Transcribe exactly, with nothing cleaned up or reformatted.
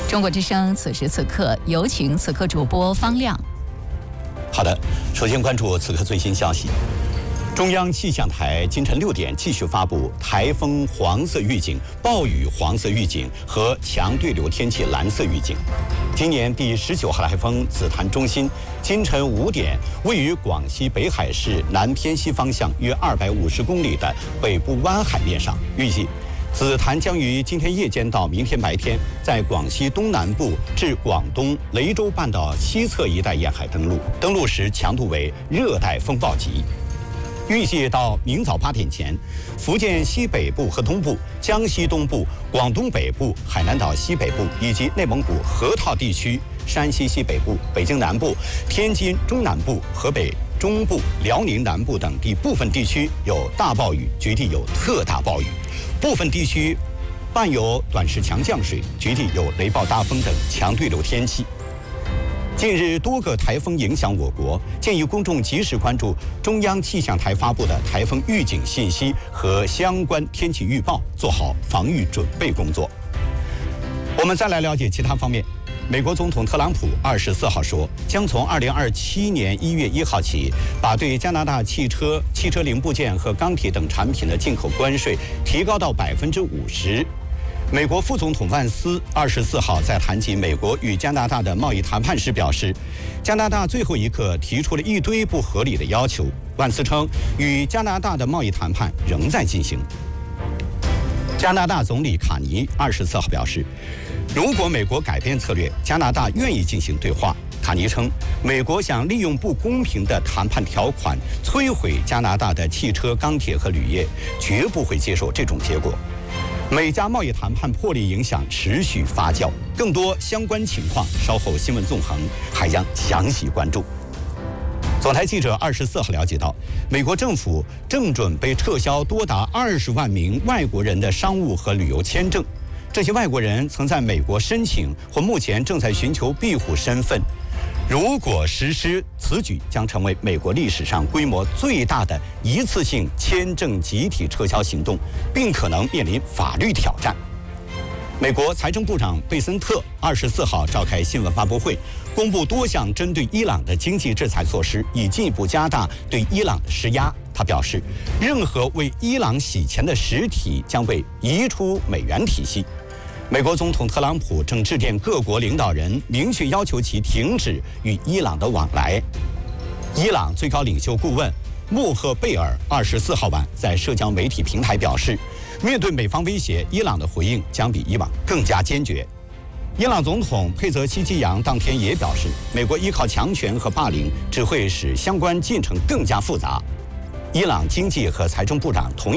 中国之声此时此刻有请此刻主播方亮。 好的，首先关注此刻最新消息。中央气象台今晨六点继续发布台风黄色预警、暴雨黄色预警和强对流天气蓝色预警。今年第十九号台风紫檀中心今晨五点位于广西北海市南偏西方向约二百五十公里的北部湾海面上，预计紫檀将于今天夜间到明天白天，在广西东南部至广东雷州半岛西侧一带沿海登陆，登陆时强度为热带风暴级。预计到明早八点前，福建西北部和东部、江西东部、广东北部、海南岛西北部以及内蒙古河套地区、山西西北部、北京南部、天津中南部、河北中部、辽宁南部等地部分地区有大暴雨，局地有特大暴雨，部分地区伴有短时强降水，局地有雷暴大风等强对流天气。近日，多个台风影响我国，建议公众及时关注中央气象台发布的台风预警信息和相关天气预报，做好防御准备工作。我们再来了解其他方面。美国总统特朗普二十四号说，将从二零二七年一月一号起，把对加拿大汽车、汽车零部件和钢铁等产品的进口关税提高到百分之五十。美国副总统万斯二十四号在谈及美国与加拿大的贸易谈判时表示，加拿大最后一刻提出了一堆不合理的要求。万斯称，与加拿大的贸易谈判仍在进行。加拿大总理卡尼二十四号表示，如果美国改变策略，加拿大愿意进行对话。卡尼称，美国想利用不公平的谈判条款摧毁加拿大的汽车、钢铁和铝业，绝不会接受这种结果。美加贸易谈判破裂影响持续发酵，更多相关情况稍后新闻纵横还将详细关注。总台记者二十四号了解到，美国政府正准备撤销多达二十万名外国人的商务和旅游签证，这些外国人曾在美国申请或目前正在寻求庇护身份。如果实施此举，将成为美国历史上规模最大的一次性签证集体撤销行动，并可能面临法律挑战。美国财政部长贝森特二十四号召开新闻发布会，公布多项针对伊朗的经济制裁措施，以进一步加大对伊朗的施压。他表示，任何为伊朗洗钱的实体将被移出美元体系。美国总统特朗普正致电各国领导人，明确要求其停止与伊朗的往来。伊朗最高领袖顾问穆赫贝尔二十四号晚在社交媒体平台表示，面对美方威胁，伊朗的回应将比以往更加坚决。伊朗总统佩泽希基扬当天也表示，美国依靠强权和霸凌只会使相关进程更加复杂。伊朗经济和财政部长同意